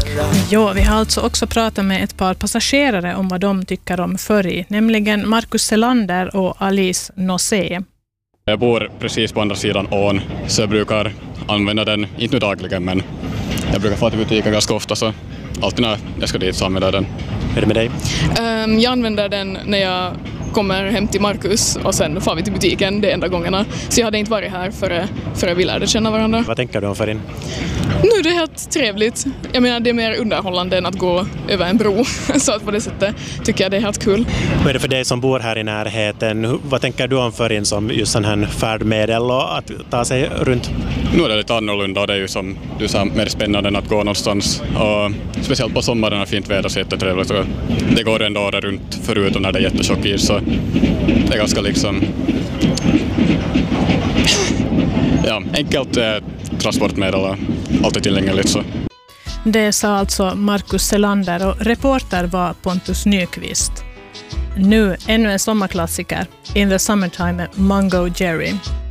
Jo, vi har alltså också pratat med ett par passagerare om vad de tycker om Föri, nämligen Marcus Selander och Alice Nosé. Jag bor precis på andra sidan ån, så jag brukar använda den, inte nu dagligen, men jag brukar få till butiken ganska ofta, så alltid när jag ska dit så använder jag den. Hur är det med dig? Jag använder den när jag kommer hem till Marcus och sen får vi till butiken de enda gångerna. Så jag hade inte varit här före vi lärde känna varandra. Vad tänker du om Förin? Nu det är helt trevligt. Jag menar, det är mer underhållande än att gå över en bro. Så att på det sättet tycker jag det är helt kul. Vad är det för dig som bor här i närheten? Vad tänker du om Förin som just sån här färdmedel och att ta sig runt? Nu är det lite annorlunda och det är ju som du sa mer spännande än att gå någonstans. Och speciellt på sommaren när fint väder så är det jättetrevligt. Och det går ändå året runt förutom när det är jättetjock is, så det är ganska liksom enkelt transportmedel och alltid tillgängligt. Så. Det sa alltså Marcus Selander och reporter var Pontus Nyqvist. Nu ännu en sommarklassiker, In the Summertime med Mungo Jerry.